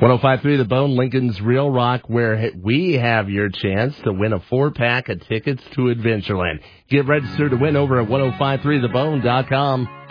105.3 The Bone, Lincoln's Real Rock, where we have your chance to win a 4-pack of tickets to Adventureland. Get registered to win over at 1053thebone.com.